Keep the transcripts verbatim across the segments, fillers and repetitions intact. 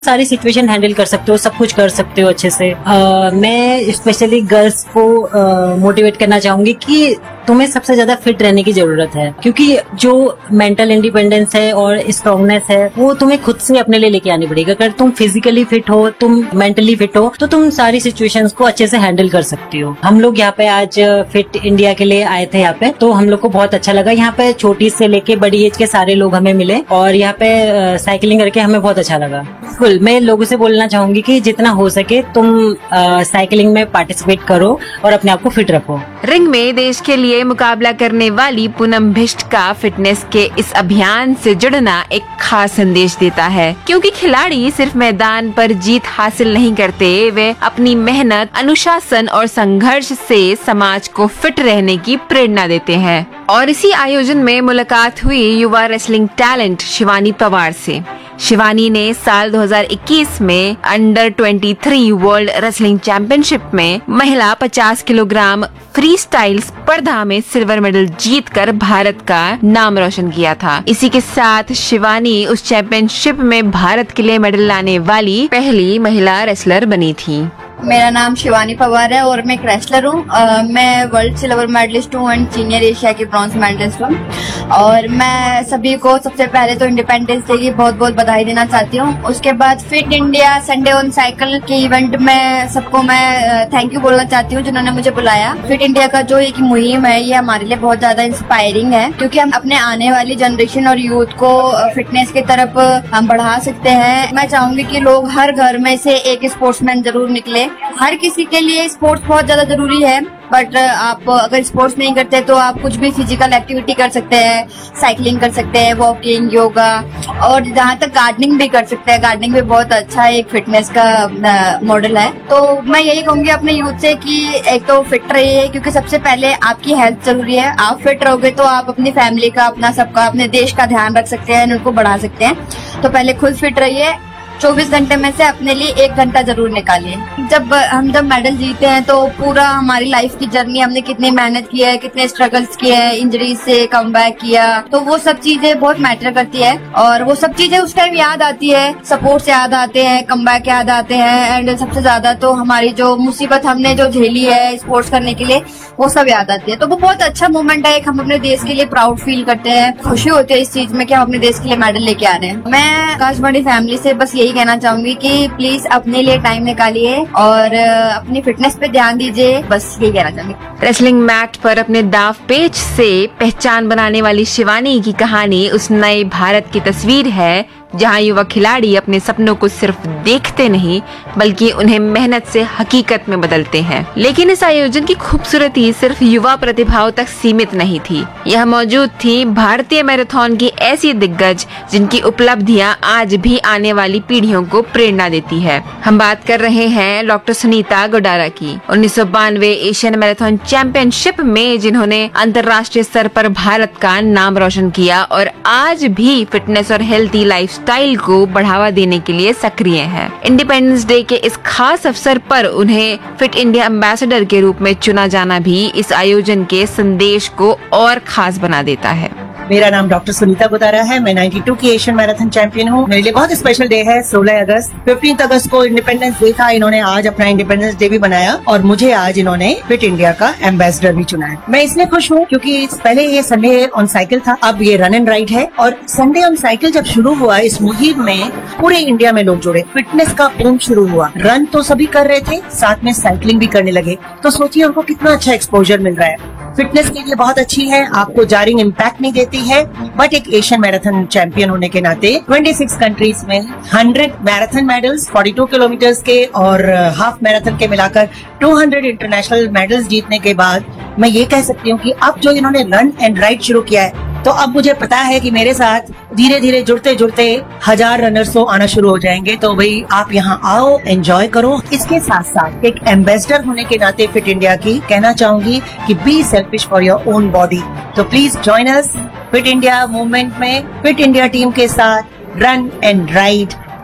सारी situation handle कर सकते हो, सब कुछ कर सकते हो अच्छे से। आ, मैं स्पेशली गर्ल्स को मोटिवेट करना चाहूंगी कि तुम्हें सबसे ज्यादा फिट रहने की जरूरत है, क्योंकि जो मेंटल इंडिपेंडेंस है और स्ट्रांगनेस है वो तुम्हें खुद से अपने लिए लेके आनी पड़ेगी। अगर तुम फिजिकली फिट हो, तुम मेंटली फिट हो, तो तुम सारी सिचुएशंस को अच्छे से हैंडल कर सकती हो। हम लोग यहाँ पे आज फिट इंडिया के लिए आए थे यहाँ पे, तो हम लोग को बहुत अच्छा लगा। यहाँ पे छोटी से लेके बड़ी एज के सारे लोग हमें मिले और यहाँ पे साइकिलिंग करके हमें बहुत अच्छा लगा। मैं लोगों से बोलना चाहूंगी कि जितना हो सके तुम साइकिलिंग में पार्टिसिपेट करो और अपने आप को फिट रखो। रिंग में देश के लिए मुकाबला करने वाली पूनम बिष्ट का फिटनेस के इस अभियान से जुड़ना एक खास संदेश देता है, क्योंकि खिलाड़ी सिर्फ मैदान पर जीत हासिल नहीं करते, वे अपनी मेहनत, अनुशासन और संघर्ष से समाज को फिट रहने की प्रेरणा देते हैं। और इसी आयोजन में मुलाकात हुई युवा रेसलिंग टैलेंट शिवानी पवार से। शिवानी ने साल दो हज़ार इक्कीस में अंडर तेईस वर्ल्ड रेसलिंग चैंपियनशिप में महिला पचास किलोग्राम फ्री स्टाइल स्पर्धा में सिल्वर मेडल जीतकर भारत का नाम रोशन किया था। इसी के साथ शिवानी उस चैंपियनशिप में भारत के लिए मेडल लाने वाली पहली महिला रेसलर बनी थी। मेरा नाम शिवानी पवार है और मैं एक रेसलर हूँ। मैं वर्ल्ड सिल्वर मेडलिस्ट हूँ एंड सीनियर एशिया की ब्रॉन्ज मेडलिस्ट हूँ। और मैं सभी को सबसे पहले तो इंडिपेंडेंस डे की बहुत बहुत बधाई देना चाहती हूँ। उसके बाद fit India Sunday on cycle के इवेंट में सबको मैं थैंक यू बोलना चाहती हूँ जिन्होंने मुझे बुलाया। फिट इंडिया का जो एक मुहिम है ये हमारे लिए बहुत ज्यादा इंस्पायरिंग है, क्योंकि हम अपने आने वाली जनरेशन और यूथ को फिटनेस की तरफ हम बढ़ा सकते हैं। मैं चाहूंगी कि लोग हर घर में से एक स्पोर्ट्समैन जरूर निकले। हर किसी के लिए स्पोर्ट्स बहुत ज्यादा जरूरी है, बट आप अगर स्पोर्ट्स नहीं करते तो आप कुछ भी फिजिकल एक्टिविटी कर सकते हैं, साइकिलिंग कर सकते हैं, वॉकिंग, योगा और जहाँ तक गार्डनिंग भी कर सकते हैं। गार्डनिंग भी बहुत अच्छा एक फिटनेस का मॉडल है। तो मैं यही कहूंगी अपने यूथ से कि एक तो फिट रहिए, क्योंकि सबसे पहले आपकी हेल्थ जरूरी है। आप फिट रहोगे तो आप अपनी फैमिली का, अपना सबका, अपने देश का ध्यान रख सकते हैं, उनको बढ़ा सकते हैं। तो पहले खुद फिट रहिए। चौबीस घंटे में से अपने लिए एक घंटा जरूर निकालिए। जब हम जब मेडल जीते हैं तो पूरा हमारी लाइफ की जर्नी, हमने कितनी मेहनत की है, कितने स्ट्रगल्स किए हैं, इंजरी से कम बैक किया, तो वो सब चीजें बहुत मैटर करती है। और वो सब चीजें उस टाइम याद आती है, सपोर्ट्स याद आते हैं, कम बैक याद आते हैं, एंड सबसे ज्यादा तो हमारी जो मुसीबत हमने जो झेली है स्पोर्ट्स करने के लिए, वो सब याद आती है। तो वो बहुत अच्छा मोमेंट है। हम अपने देश के लिए प्राउड फील करते हैं, खुशी होती है इस चीज में कि हम अपने देश के लिए मेडल लेके आ रहे हैं। मैं आकाशवाणी फैमिली से बस यही कहना चाहूंगी कि प्लीज अपने लिए टाइम निकालिए और अपनी फिटनेस पे ध्यान दीजिए। बस यही कहना चाहूंगी। रेसलिंग मैट पर अपने दाव पेच से पहचान बनाने वाली शिवानी की कहानी उस नए भारत की तस्वीर है, जहां युवा खिलाड़ी अपने सपनों को सिर्फ देखते नहीं बल्कि उन्हें मेहनत से हकीकत में बदलते हैं। लेकिन इस आयोजन की खूबसूरती सिर्फ युवा प्रतिभाओं तक सीमित नहीं थी। यह मौजूद थी भारतीय मैराथन की ऐसी दिग्गज जिनकी उपलब्धियां आज भी आने वाली पीढ़ियों को प्रेरणा देती है। हम बात कर रहे हैं डॉक्टर सुनीता गोडारा की। उन्नीस सौ बानवे एशियन मैराथन चैंपियनशिप में जिन्होंने अंतर्राष्ट्रीय स्तर पर भारत का नाम रोशन किया और आज भी फिटनेस और हेल्थी लाइफ स्टाइल को बढ़ावा देने के लिए सक्रिय है। इंडिपेंडेंस डे के इस खास अवसर पर उन्हें फिट इंडिया एम्बेसडर के रूप में चुना जाना भी इस आयोजन के संदेश को और खास बना देता है। मेरा नाम डॉक्टर सुनीता गोदारा है। मैं बानवे की एशियन मैराथन चैंपियन हूँ। मेरे लिए बहुत स्पेशल डे है। सोलह अगस्त, पंद्रह अगस्त को इंडिपेंडेंस डे था। इन्होंने आज अपना इंडिपेंडेंस डे भी बनाया और मुझे आज इन्होंने फिट इंडिया का एम्बेसडर भी चुना है। मैं इसलिए खुश हूँ क्योंकि पहले ये संडे ऑन साइकिल था, अब ये रन एंड राइड है। और संडे ऑन साइकिल जब शुरू हुआ, इस मुहिम में पूरे इंडिया में लोग जुड़े। फिटनेस का बूम शुरू हुआ। रन तो सभी कर रहे थे, साथ में साइकिलिंग भी करने लगे। तो सोचिए उनको कितना अच्छा एक्सपोजर मिल रहा है। फिटनेस के लिए बहुत अच्छी है, आपको जारिंग इम्पैक्ट नहीं देती है, बट एक एशियन मैराथन चैंपियन होने के नाते छब्बीस कंट्रीज में सौ मैराथन मेडल्स, बयालीस किलोमीटर के और हाफ मैराथन के मिलाकर दो सौ इंटरनेशनल मेडल्स जीतने के बाद मैं ये कह सकती हूँ कि अब जो इन्होंने रन एंड राइड शुरू किया है, तो अब मुझे पता है कि मेरे साथ धीरे धीरे जुड़ते जुड़ते हजार रनर्स तो आना शुरू हो जाएंगे। तो भाई आप यहाँ आओ, एंजॉय करो। इसके साथ साथ एक एम्बेसडर होने के नाते फिट इंडिया की कहना चाहूंगी कि be selfish for your own body. तो please join us fit India movement में, फिट इंडिया टीम के साथ run and ride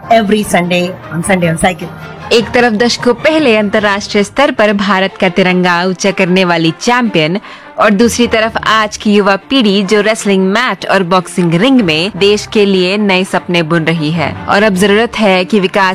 every Sunday on Sunday on cycle. एक तरफ दशकों पहले अंतर्राष्ट्रीय स्तर पर भारत का तिरंगा ऊंचा करने वाली चैंपियन और दूसरी तरफ आज की युवा पीढ़ी जो रेसलिंग मैट और बॉक्सिंग रिंग में देश के लिए नए सपने बुन रही है। और अब जरूरत है कि विकास